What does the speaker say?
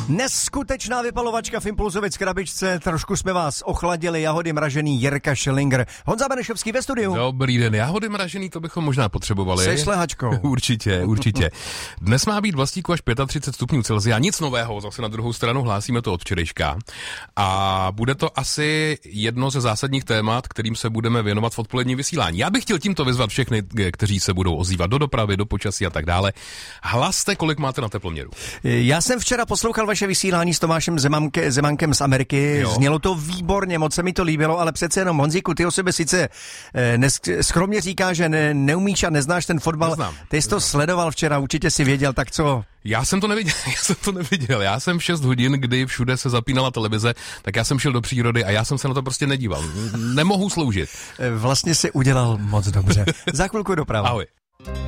Neskutečná vypalovačka v Impulzovic krabičce, trošku jsme vás ochladili, jahody mražený, Jirka Schillinger. Honza Benešovský ve studiu. Dobrý den, jahody mražený, to bychom možná potřebovali. Se šlehačkou. Určitě. Dnes má být Vlastíku až 35 stupňů Celsia, nic nového, zase na druhou stranu hlásíme to od včerejška. A bude to asi jedno ze zásadních témat, kterým se budeme věnovat v odpoledním vysílání. Já bych chtěl tímto vyzvat všechny, kteří se budou ozývat do dopravy, do počasí a tak dále. Hlaste, kolik máte na teploměru. Já jsem včera poslouchal vaše vysílání s Tomášem Zemánkem z Ameriky. Jo. Znělo to výborně, moc se mi to líbilo, ale přece jenom, Honzíku, ty o sebe sice skromně říká, že neumíš a neznáš ten fotbal. Ty jsi to sledoval včera, určitě si věděl, tak co? Já jsem to neviděl. Já jsem v 6 hodin, kdy všude se zapínala televize, tak já jsem šel do přírody a já jsem se na to prostě nedíval. Nemohu sloužit. Vlastně si udělal moc dobře. Za chvilku doprava. Ahoj.